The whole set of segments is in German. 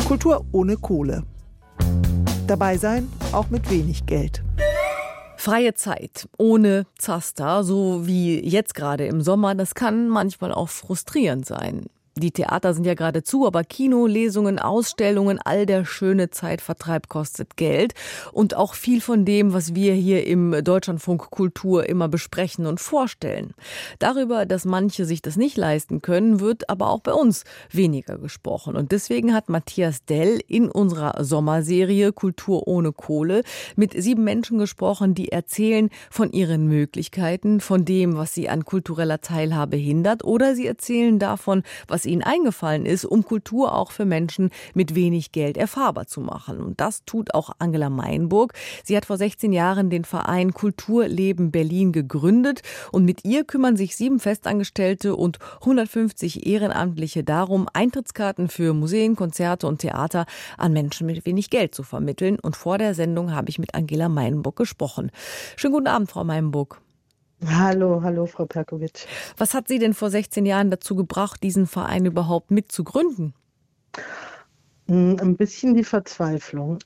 Kultur ohne Kohle. Dabei sein, auch mit wenig Geld. Freie Zeit ohne Zaster, so wie jetzt gerade im Sommer, das kann manchmal auch frustrierend sein. Die Theater sind ja gerade zu, aber Kino, Lesungen, Ausstellungen, all der schöne Zeitvertreib kostet Geld. Und auch viel von dem, was wir hier im Deutschlandfunk Kultur immer besprechen und vorstellen. Darüber, dass manche sich das nicht leisten können, wird aber auch bei uns weniger gesprochen. Und deswegen hat Matthias Dell in unserer Sommerserie Kultur ohne Kohle mit 7 Menschen gesprochen, die erzählen von ihren Möglichkeiten, von dem, was sie an kultureller Teilhabe hindert, oder sie erzählen davon, was ihnen eingefallen ist, um Kultur auch für Menschen mit wenig Geld erfahrbar zu machen. Und das tut auch Angela Meinburg. Sie hat vor 16 Jahren den Verein Kulturleben Berlin gegründet und mit ihr kümmern sich 7 Festangestellte und 150 Ehrenamtliche darum, Eintrittskarten für Museen, Konzerte und Theater an Menschen mit wenig Geld zu vermitteln. Und vor der Sendung habe ich mit Angela Meinburg gesprochen. Schönen guten Abend, Frau Meinburg. Hallo, Frau Perkovic. Was hat Sie denn vor 16 Jahren dazu gebracht, diesen Verein überhaupt mitzugründen? Ein bisschen die Verzweiflung.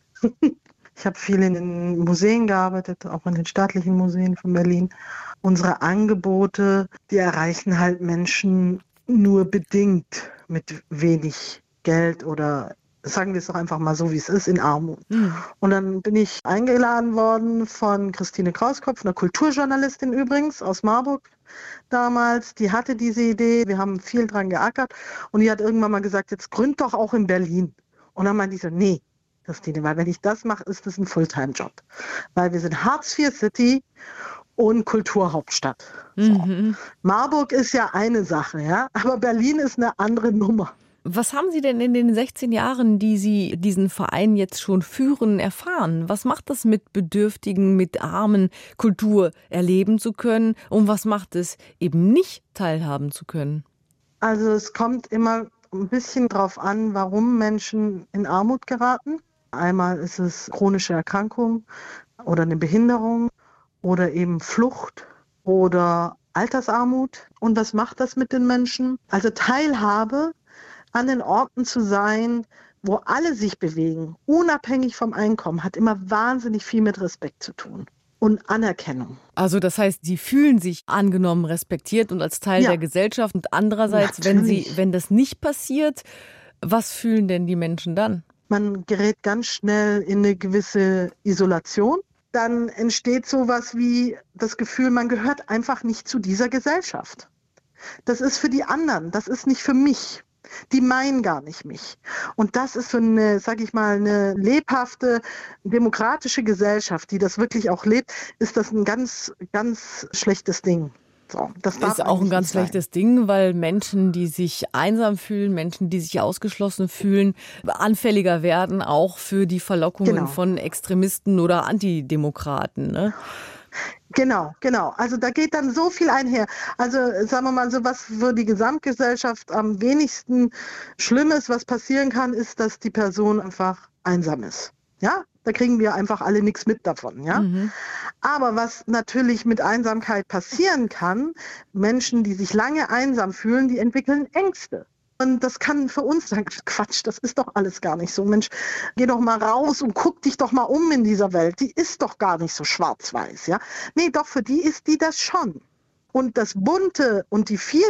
Ich habe viel in den Museen gearbeitet, auch in den staatlichen Museen von Berlin. Unsere Angebote, die erreichen halt Menschen nur bedingt mit wenig Geld oder sagen wir es doch einfach mal so, wie es ist, in Armut. Und dann bin ich eingeladen worden von Christine Krauskopf, einer Kulturjournalistin übrigens aus Marburg damals. Die hatte diese Idee, wir haben viel dran geackert und die hat irgendwann mal gesagt, jetzt gründ doch auch in Berlin. Und dann meinte ich so, nee, Christine, weil wenn ich das mache, ist das ein Fulltime-Job. Weil wir sind Hartz-IV-City und Kulturhauptstadt. So. Marburg ist ja eine Sache, ja, aber Berlin ist eine andere Nummer. Was haben Sie denn in den 16 Jahren, die Sie diesen Verein jetzt schon führen, erfahren? Was macht das mit Bedürftigen, mit Armen, Kultur erleben zu können? Und was macht es eben nicht teilhaben zu können? Also es kommt immer ein bisschen drauf an, warum Menschen in Armut geraten. Einmal ist es chronische Erkrankung oder eine Behinderung oder eben Flucht oder Altersarmut. Und was macht das mit den Menschen? Also Teilhabe an den Orten zu sein, wo alle sich bewegen, unabhängig vom Einkommen, hat immer wahnsinnig viel mit Respekt zu tun und Anerkennung. Also das heißt, Sie fühlen sich angenommen, respektiert und als Teil der Gesellschaft. Und andererseits, wenn das nicht passiert, was fühlen denn die Menschen dann? Man gerät ganz schnell in eine gewisse Isolation. Dann entsteht sowas wie das Gefühl, man gehört einfach nicht zu dieser Gesellschaft. Das ist für die anderen, das ist nicht für mich. Die meinen gar nicht mich. Und das ist für eine, sag ich mal, eine lebhafte, demokratische Gesellschaft, die das wirklich auch lebt, ist das ein ganz, ganz schlechtes Ding. So, das ist auch ein ganz schlechtes Ding, weil Menschen, die sich einsam fühlen, Menschen, die sich ausgeschlossen fühlen, anfälliger werden auch für die Verlockungen von Extremisten oder Antidemokraten, ne? Genau. Also da geht dann so viel einher. Also sagen wir mal so, was für die Gesamtgesellschaft am wenigsten schlimm ist, was passieren kann, ist, dass die Person einfach einsam ist. Ja, da kriegen wir einfach alle nichts mit davon. Ja, aber was natürlich mit Einsamkeit passieren kann, Menschen, die sich lange einsam fühlen, die entwickeln Ängste. Und das kann für uns sagen, Quatsch, das ist doch alles gar nicht so. Mensch, geh doch mal raus und guck dich doch mal um in dieser Welt. Die ist doch gar nicht so schwarz-weiß, ja. Nee, doch, für die ist die das schon. Und das Bunte und die Vielfalt